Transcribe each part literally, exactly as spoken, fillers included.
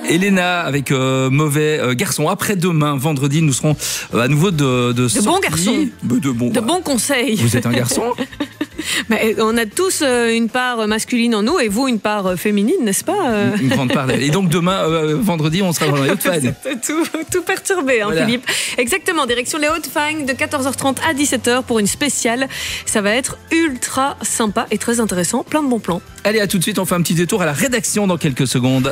Elena avec euh, Mauvais euh, Garçon. Après-demain, vendredi, nous serons euh, à nouveau de de, de bons garçons, de, bon, de bons conseils. Vous êtes un garçon? Mais on a tous une part masculine en nous et vous une part féminine, n'est-ce pas? Une grande part. Et donc demain, euh, vendredi, on sera dans les Hauts-de-Fagne. tout, tout perturbé, hein, Voilà. Philippe. Exactement, direction les Hauts-de-Fagne de quatorze heures trente à dix-sept heures pour une spéciale. Ça va être ultra sympa et très intéressant, plein de bons plans. Allez, à tout de suite, on fait un petit détour à la rédaction dans quelques secondes.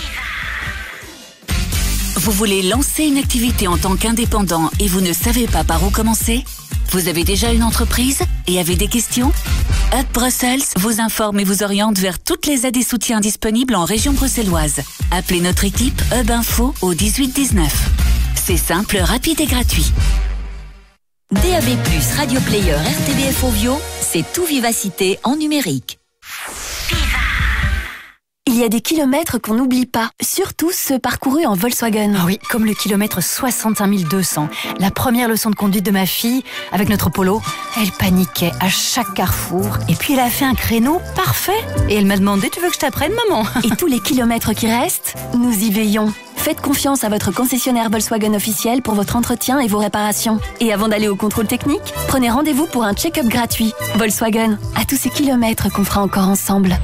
Vous voulez lancer une activité en tant qu'indépendant et vous ne savez pas par où commencer? Vous avez déjà une entreprise et avez des questions? Up Brussels vous informe et vous oriente vers toutes les aides et soutiens disponibles en région bruxelloise. Appelez notre équipe Hub Info au dix-huit dix-neuf. C'est simple, rapide et gratuit. D A B plus, Radio Player, R T B F Ovio, c'est tout Vivacité en numérique. Il y a des kilomètres qu'on n'oublie pas, surtout ceux parcourus en Volkswagen. Ah oui, comme le kilomètre soixante-cinq mille deux cents. La première leçon de conduite de ma fille avec notre Polo. Elle paniquait à chaque carrefour. Et puis elle a fait un créneau parfait. Et elle m'a demandé, tu veux que je t'apprenne, maman? Et tous les kilomètres qui restent, nous y veillons. Faites confiance à votre concessionnaire Volkswagen officiel pour votre entretien et vos réparations. Et avant d'aller au contrôle technique, prenez rendez-vous pour un check-up gratuit. Volkswagen, à tous ces kilomètres qu'on fera encore ensemble.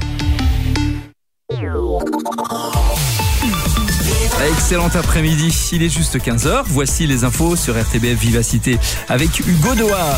Excellent après-midi, il est juste quinze heures. Voici les infos sur R T B F Vivacité avec Hugo Doha.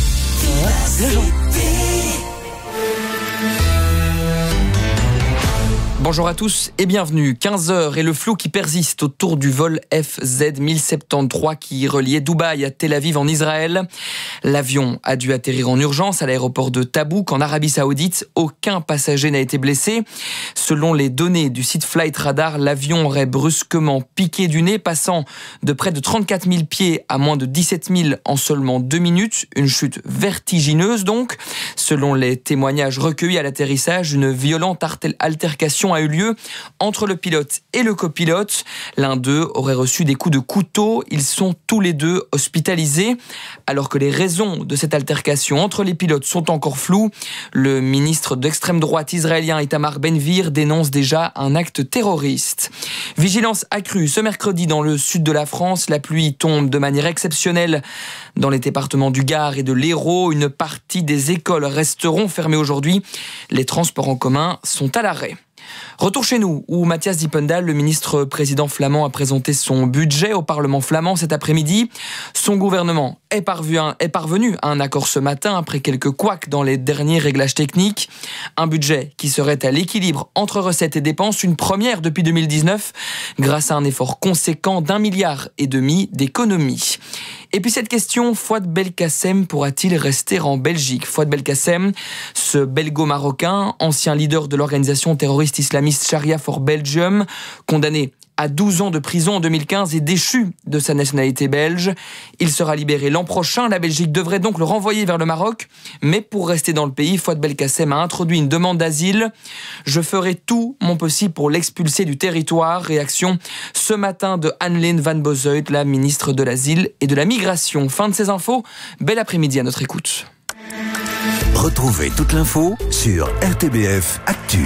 Bonjour à tous et bienvenue. quinze heures et le flou qui persiste autour du vol F Z mille soixante-treize qui reliait Dubaï à Tel Aviv en Israël. L'avion a dû atterrir en urgence à l'aéroport de Tabouk en Arabie Saoudite. Aucun passager n'a été blessé. Selon les données du site Flight Radar, l'avion aurait brusquement piqué du nez, passant de près de trente-quatre mille pieds à moins de dix-sept mille en seulement deux minutes. Une chute vertigineuse donc. Selon les témoignages recueillis à l'atterrissage, une violente altercation a eu lieu entre le pilote et le copilote. L'un d'eux aurait reçu des coups de couteau. Ils sont tous les deux hospitalisés. Alors que les raisons de cette altercation entre les pilotes sont encore floues, le ministre d'extrême droite israélien Itamar Ben-Gvir dénonce déjà un acte terroriste. Vigilance accrue ce mercredi dans le sud de la France. La pluie tombe de manière exceptionnelle dans les départements du Gard et de l'Hérault. Une partie des écoles resteront fermées aujourd'hui. Les transports en commun sont à l'arrêt. Retour chez nous, où Matthias Diependael, le ministre président flamand, a présenté son budget au Parlement flamand cet après-midi. Son gouvernement est parvenu, est parvenu à un accord ce matin après quelques couacs dans les derniers réglages techniques. Un budget qui serait à l'équilibre entre recettes et dépenses, une première depuis deux mille dix-neuf, grâce à un effort conséquent d'un milliard et demi d'économies. Et puis cette question, Fouad Belkacem pourra-t-il rester en Belgique? Fouad Belkacem, ce belgo-marocain, ancien leader de l'organisation terroriste islamiste Sharia for Belgium, condamné à douze ans de prison en deux mille quinze et déchu de sa nationalité belge. Il sera libéré l'an prochain. La Belgique devrait donc le renvoyer vers le Maroc. Mais pour rester dans le pays, Fouad Belkacem a introduit une demande d'asile. Je ferai tout mon possible pour l'expulser du territoire. Réaction ce matin de Annelien van Bossuyt, la ministre de l'Asile et de la Migration. Fin de ces infos. Bel après-midi à notre écoute. Retrouvez toute l'info sur R T B F Actu.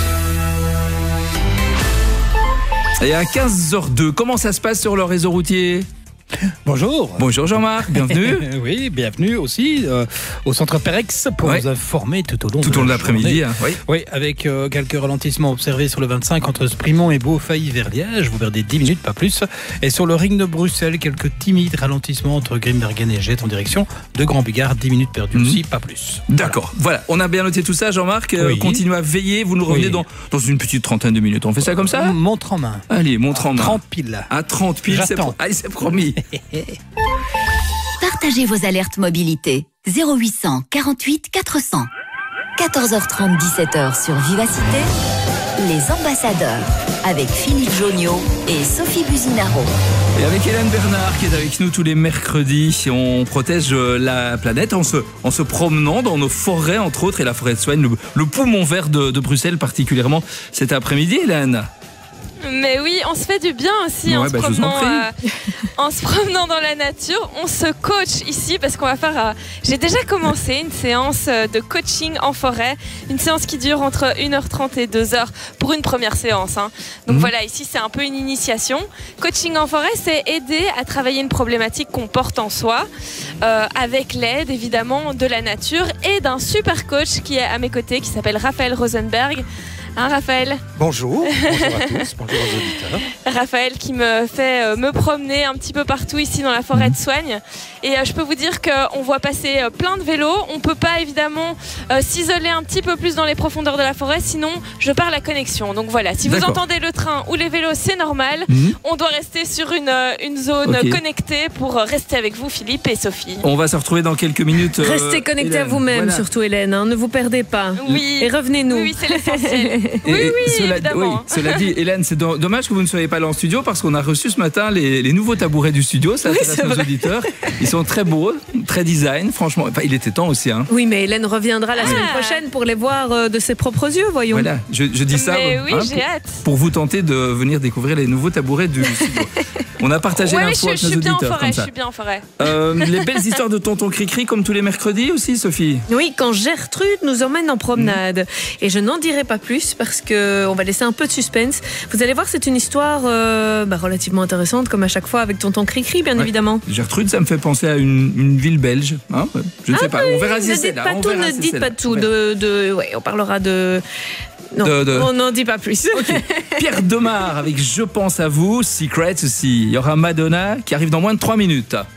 Et à quinze heures deux, comment ça se passe sur le réseau routier ? Bonjour. Bonjour Jean-Marc, bienvenue. Oui, bienvenue aussi euh, au centre Perex pour ouais. vous informer tout au long tout de, au long de la l'après-midi. Hein, oui. oui, avec euh, quelques ralentissements observés sur le vingt-cinq entre Sprimont et Beaufailly vers Liège. Vous perdez dix minutes, pas plus. Et sur le ring de Bruxelles, quelques timides ralentissements entre Grimbergen et Jette en direction de Grand Bigard. dix minutes perdues mmh. aussi, pas plus. D'accord, voilà. On a bien noté tout ça, Jean-Marc. Oui. Euh, continuez à veiller. Vous nous revenez oui. dans, dans une petite trentaine de minutes. On fait ça comme ça ? Montre en main. Allez, montre en main. trente piles. À trente piles, c'est, pro- Allez, c'est promis. Partagez vos alertes mobilité. zéro huit cent quarante-huit quatre cents. quatorze heures trente, dix-sept heures sur Vivacité. Les ambassadeurs avec Philippe Joniot et Sophie Buzinaro. Et avec Hélène Bernard qui est avec nous tous les mercredis. On protège la planète en se, en se promenant dans nos forêts, entre autres, et la forêt de Soigne, le, le poumon vert de, de Bruxelles particulièrement cet après-midi, Hélène. Mais oui, on se fait du bien aussi ouais, en, se bah, promenant, je vous en euh, en se promenant dans la nature. On se coach ici parce qu'on va faire... Euh, j'ai déjà commencé une séance de coaching en forêt. Une séance qui dure entre une heure trente et deux heures pour une première séance. Hein. Donc mmh. voilà, ici c'est un peu une initiation. Coaching en forêt, c'est aider à travailler une problématique qu'on porte en soi euh, avec l'aide évidemment de la nature et d'un super coach qui est à mes côtés qui s'appelle Raphaël Rosenberg. Hein, Raphaël ? Bonjour, bonjour à tous, bonjour aux auditeurs. Raphaël qui me fait euh, me promener un petit peu partout ici dans la forêt de Soignes. Et euh, je peux vous dire qu'on voit passer euh, plein de vélos. On ne peut pas évidemment euh, s'isoler un petit peu plus dans les profondeurs de la forêt, sinon je perds la connexion. Donc voilà, si vous entendez le train ou les vélos, c'est normal. Mmh. On doit rester sur une, euh, une zone okay. connectée pour euh, rester avec vous, Philippe et Sophie. On va se retrouver dans quelques minutes. Euh, Restez connectés Hélène. à vous-même, voilà. Surtout Hélène. Hein, ne vous perdez pas. Oui. Et revenez-nous. Oui, oui c'est l'essentiel. Et, oui, oui, cela, évidemment. Oui, cela dit, Hélène, c'est do- dommage que vous ne soyez pas là en studio parce qu'on a reçu ce matin les, les nouveaux tabourets du studio. Ça intéresse oui, nos auditeurs. Ils sont très beaux, très design, franchement. Enfin, il était temps aussi. Hein. Oui, mais Hélène reviendra la ah. semaine prochaine pour les voir euh, de ses propres yeux, voyons. Voilà, je, je dis ça mais oui, hein, j'ai pour, hâte. pour vous tenter de venir découvrir les nouveaux tabourets du studio. On a partagé ouais, l'info avec nos auditeurs. Forêt, comme ça. Je suis bien en forêt. Euh, les belles histoires de tonton Cricri comme tous les mercredis aussi, Sophie. Oui, quand Gertrude nous emmène en promenade. Mmh. Et je n'en dirai pas plus parce qu'on va laisser un peu de suspense. Vous allez voir, c'est une histoire euh, bah, relativement intéressante, comme à chaque fois avec tonton Cricri, bien ouais. évidemment. Gertrude, ça me fait penser à une, une ville belge. Hein je ne ah sais pas, oui, on verra si c'est là. Pas tout, ne si dites pas tout. De, de, ouais, on parlera de... Non, de, de... on n'en dit pas plus. Okay. Pierre Demar avec Je pense à vous, Secrets aussi. Il y aura Madonna qui arrive dans moins de trois minutes.